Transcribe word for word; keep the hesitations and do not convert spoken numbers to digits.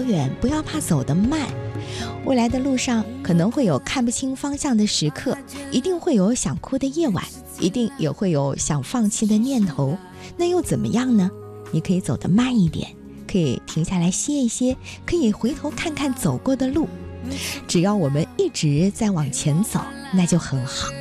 远，不要怕走得慢。未来的路上可能会有看不清方向的时刻，一定会有想哭的夜晚，一定也会有想放弃的念头。那又怎么样呢？你可以走得慢一点，可以停下来歇一歇，可以回头看看走过的路。只要我们一直在往前走，那就很好。